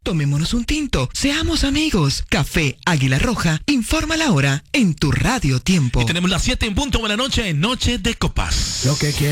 Tomémonos un tinto, seamos amigos. Café Águila Roja, informa la hora en tu Radio Tiempo. Y tenemos las 7 en punto. Buenas noches, Noche de Copas. Lo que quiero.